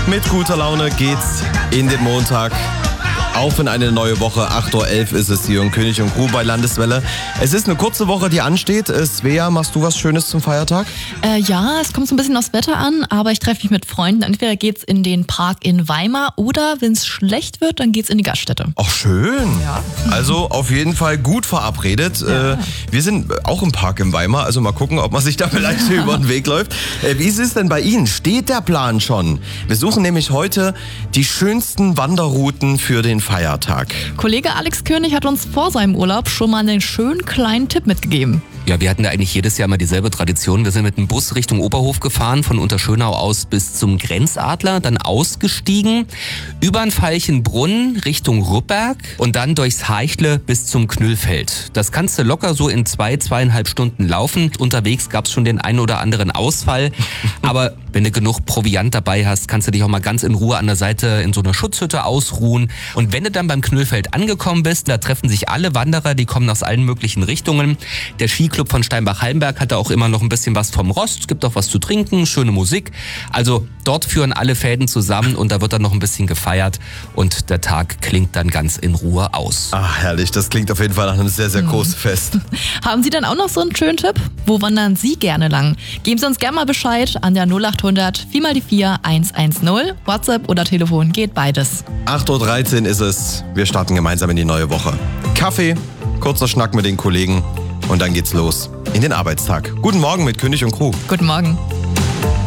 Mit guter Laune geht's in den Montag. Auf in eine neue Woche. 8.11 Uhr ist es hier in König und Crew bei Landeswelle. Es ist eine kurze Woche, die ansteht. Svea, machst du was Schönes zum Feiertag? Ja, es kommt so ein bisschen aufs Wetter an, aber ich treffe mich mit Freunden. Entweder geht's in den Park in Weimar oder, wenn es schlecht wird, dann geht's in die Gaststätte. Ach, schön. Ja. Also auf jeden Fall gut verabredet. Ja. Wir sind auch im Park in Weimar, also mal gucken, ob man sich da vielleicht über den Weg läuft. Wie ist es denn bei Ihnen? Steht der Plan schon? Wir suchen nämlich heute die schönsten Wanderrouten für den Feiertag. Kollege Alex König hat uns vor seinem Urlaub schon mal einen schönen kleinen Tipp mitgegeben. Ja, wir hatten da eigentlich jedes Jahr mal dieselbe Tradition. Wir sind mit dem Bus Richtung Oberhof gefahren, von Unterschönau aus bis zum Grenzadler, dann ausgestiegen, über den Veilchenbrunn Richtung Rupperg und dann durchs Haichle bis zum Knüllfeld. Das kannst du locker so in 2,5 Stunden laufen. Unterwegs gab's schon den einen oder anderen Ausfall, aber wenn du genug Proviant dabei hast, kannst du dich auch mal ganz in Ruhe an der Seite in so einer Schutzhütte ausruhen. Und wenn du dann beim Knüllfeld angekommen bist, da treffen sich alle Wanderer, die kommen aus allen möglichen Richtungen. Der Skiclub von Steinbach-Hallenberg hat da auch immer noch ein bisschen was vom Rost, gibt auch was zu trinken, schöne Musik. Also dort führen alle Fäden zusammen und da wird dann noch ein bisschen gefeiert und der Tag klingt dann ganz in Ruhe aus. Ach, herrlich. Das klingt auf jeden Fall nach einem sehr, sehr großen Fest. Haben Sie dann auch noch so einen schönen Tipp? Wo wandern Sie gerne lang? Geben Sie uns gerne mal Bescheid an der 0800 4x4 110. WhatsApp oder Telefon geht beides. 8.13 Uhr ist es. Wir starten gemeinsam in die neue Woche. Kaffee, kurzer Schnack mit den Kollegen und dann geht's los in den Arbeitstag. Guten Morgen mit König und Crew. Guten Morgen.